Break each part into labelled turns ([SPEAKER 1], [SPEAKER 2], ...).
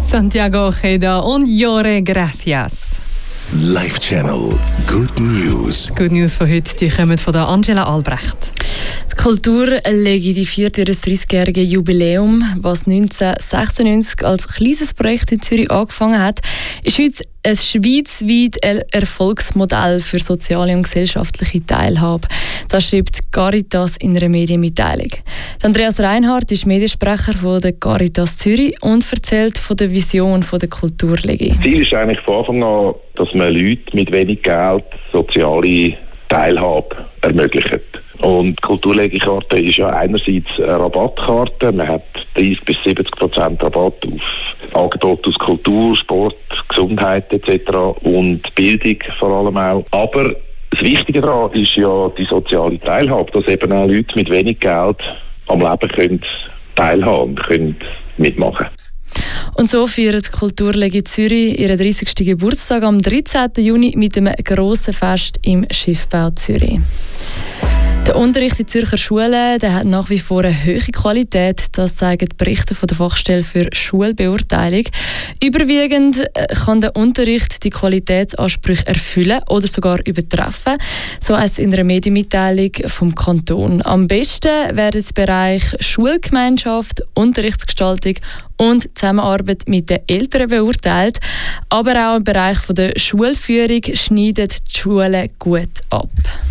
[SPEAKER 1] Santiago Ojeda und Llore Gracias.
[SPEAKER 2] Live Channel Good News.
[SPEAKER 1] Good News von heute, die kommen von der Angela Albrecht.
[SPEAKER 3] Die Kulturlegi, die feiert ihr 30-jährige Jubiläum, was 1996 als kleines Projekt in Zürich angefangen hat, ist heute ein schweizweit Erfolgsmodell für soziale und gesellschaftliche Teilhabe. Das schreibt Caritas in einer Medienmitteilung. Andreas Reinhardt ist Mediensprecher von der Caritas Zürich und erzählt von der Vision der Kulturlegi.
[SPEAKER 4] Das Ziel ist eigentlich von Anfang an, dass man Leuten mit wenig Geld soziale Teilhabe ermöglicht. Und die Kulturlegikarte ist ja einerseits eine Rabattkarte. Man hat 30-70% Rabatt auf Angebote aus Kultur, Sport, Gesundheit etc. und Bildung vor allem auch. Aber das Wichtige daran ist ja die soziale Teilhabe, dass eben auch Leute mit wenig Geld am Leben können teilhaben und können mitmachen.
[SPEAKER 3] Und so feiert die Kulturlegi Zürich ihren 30. Geburtstag am 13. Juni mit einem grossen Fest im Schiffbau Zürich. Der Unterricht in Zürcher Schulen hat nach wie vor eine hohe Qualität. Das zeigen die Berichte von der Fachstelle für Schulbeurteilung. Überwiegend kann der Unterricht die Qualitätsansprüche erfüllen oder sogar übertreffen. So heißt es in einer Medienmitteilung vom Kanton. Am besten werden die Bereiche Schulgemeinschaft, Unterrichtsgestaltung und Zusammenarbeit mit den Eltern beurteilt. Aber auch im Bereich der Schulführung schneiden die Schulen gut ab.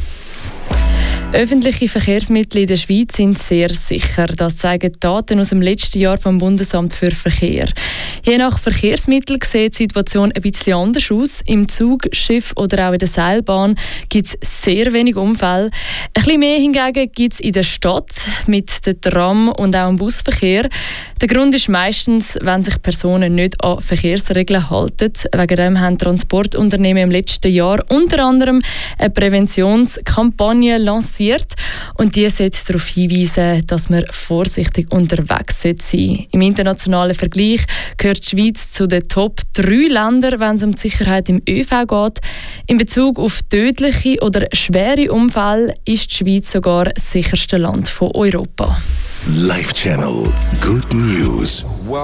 [SPEAKER 3] Öffentliche Verkehrsmittel in der Schweiz sind sehr sicher. Das zeigen Daten aus dem letzten Jahr vom Bundesamt für Verkehr. Je nach Verkehrsmittel sieht die Situation ein bisschen anders aus. Im Zug, Schiff oder auch in der Seilbahn gibt es sehr wenig Unfälle. Ein bisschen mehr hingegen gibt es in der Stadt mit dem Tram und auch im Busverkehr. Der Grund ist meistens, wenn sich Personen nicht an Verkehrsregeln halten. Wegen dem haben Transportunternehmen im letzten Jahr unter anderem eine Präventionskampagne lanciert. Und die sollte darauf hinweisen, dass man vorsichtig unterwegs sein sollte. Im internationalen Vergleich gehört die Schweiz zu den Top 3 Ländern, wenn es um die Sicherheit im ÖV geht. In Bezug auf tödliche oder schwere Unfälle ist die Schweiz sogar das sicherste Land von Europa.
[SPEAKER 2] Live Channel Good News.